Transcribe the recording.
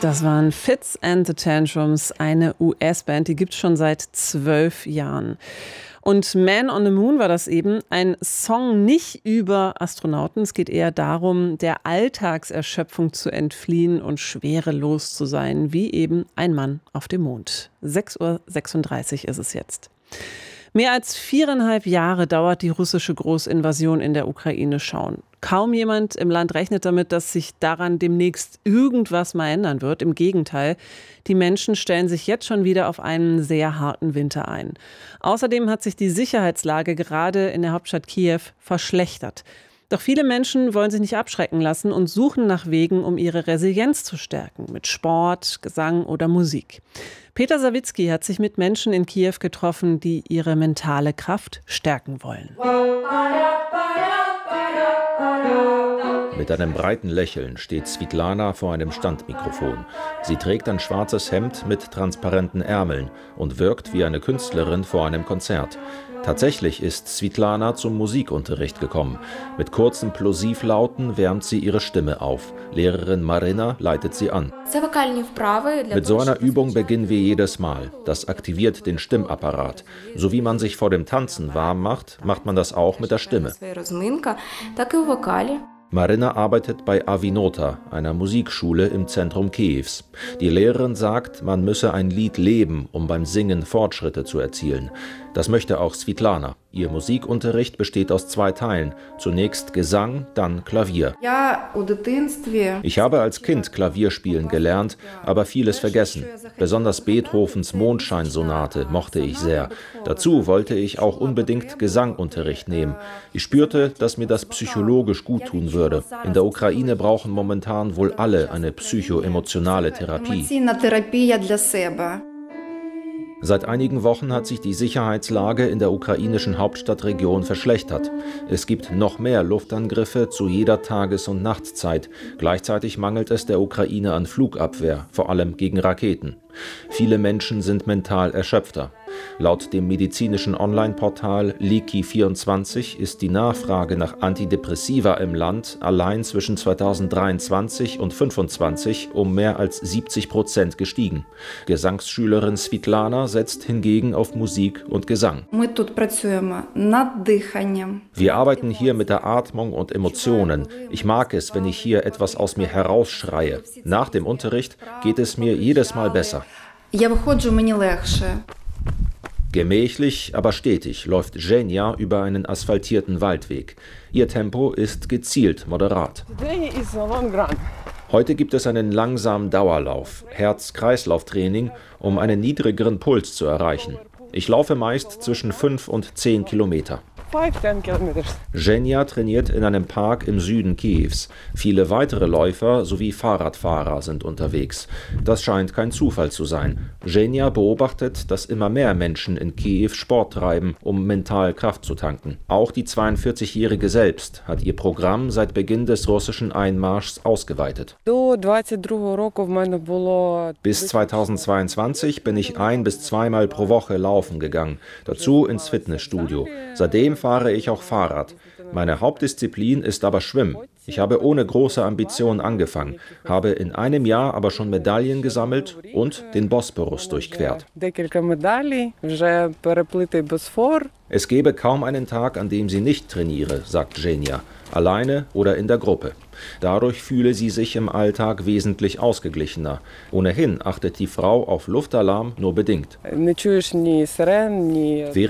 Das waren Fitz and the Tantrums, eine US-Band, die gibt es schon seit 12 Jahren. Und Man on the Moon war das eben, ein Song nicht über Astronauten. Es geht eher darum, der Alltagserschöpfung zu entfliehen und schwerelos zu sein, wie eben ein Mann auf dem Mond. 6:36 Uhr ist es jetzt. Mehr als 4,5 Jahre dauert die russische Großinvasion in der Ukraine schon. Kaum jemand im Land rechnet damit, dass sich daran demnächst irgendwas mal ändern wird. Im Gegenteil, die Menschen stellen sich jetzt schon wieder auf einen sehr harten Winter ein. Außerdem hat sich die Sicherheitslage gerade in der Hauptstadt Kiew verschlechtert. Doch viele Menschen wollen sich nicht abschrecken lassen und suchen nach Wegen, um ihre Resilienz zu stärken, mit Sport, Gesang oder Musik. Peter Sawicki hat sich mit Menschen in Kiew getroffen, die ihre mentale Kraft stärken wollen. Mit einem breiten Lächeln steht Svitlana vor einem Standmikrofon. Sie trägt ein schwarzes Hemd mit transparenten Ärmeln und wirkt wie eine Künstlerin vor einem Konzert. Tatsächlich ist Svitlana zum Musikunterricht gekommen. Mit kurzen Plosivlauten wärmt sie ihre Stimme auf. Lehrerin Marina leitet sie an. Mit so einer Übung beginnen wir jedes Mal. Das aktiviert den Stimmapparat. So wie man sich vor dem Tanzen warm macht, macht man das auch mit der Stimme. Marina arbeitet bei Avinota, einer Musikschule im Zentrum Kiews. Die Lehrerin sagt, man müsse ein Lied leben, um beim Singen Fortschritte zu erzielen. Das möchte auch Svitlana. Ihr Musikunterricht besteht aus 2 Teilen. Zunächst Gesang, dann Klavier. Ich habe als Kind Klavier spielen gelernt, aber vieles vergessen. Besonders Beethovens Mondscheinsonate mochte ich sehr. Dazu wollte ich auch unbedingt Gesangunterricht nehmen. Ich spürte, dass mir das psychologisch gut tun würde. In der Ukraine brauchen momentan wohl alle eine psychoemotionale Therapie. Seit einigen Wochen hat sich die Sicherheitslage in der ukrainischen Hauptstadtregion verschlechtert. Es gibt noch mehr Luftangriffe zu jeder Tages- und Nachtzeit. Gleichzeitig mangelt es der Ukraine an Flugabwehr, vor allem gegen Raketen. Viele Menschen sind mental erschöpfter. Laut dem medizinischen Online-Portal Liki24 ist die Nachfrage nach Antidepressiva im Land allein zwischen 2023 und 2025 um mehr als 70% gestiegen. Gesangsschülerin Svitlana setzt hingegen auf Musik und Gesang. Wir arbeiten hier mit der Atmung und Emotionen. Ich mag es, wenn ich hier etwas aus mir herausschreie. Nach dem Unterricht geht es mir jedes Mal besser. Gemächlich, aber stetig läuft Zhenya über einen asphaltierten Waldweg. Ihr Tempo ist gezielt moderat. Heute gibt es einen langsamen Dauerlauf, Herz-Kreislauf-Training, um einen niedrigeren Puls zu erreichen. Ich laufe meist zwischen 5 und 10 Kilometer. Zhenya trainiert in einem Park im Süden Kiews. Viele weitere Läufer sowie Fahrradfahrer sind unterwegs. Das scheint kein Zufall zu sein. Zhenya beobachtet, dass immer mehr Menschen in Kiew Sport treiben, um mental Kraft zu tanken. Auch die 42-Jährige selbst hat ihr Programm seit Beginn des russischen Einmarschs ausgeweitet. Bis 2022 bin ich 1- bis 2-mal pro Woche laufen gegangen, dazu ins Fitnessstudio. Seitdem fahre ich auch Fahrrad. Meine Hauptdisziplin ist aber Schwimmen. Ich habe ohne große Ambitionen angefangen, habe in einem Jahr aber schon Medaillen gesammelt und den Bosporus durchquert. Es gäbe kaum einen Tag, an dem sie nicht trainiere, sagt Zhenya, alleine oder in der Gruppe. Dadurch fühle sie sich im Alltag wesentlich ausgeglichener. Ohnehin achtet die Frau auf Luftalarm nur bedingt. Während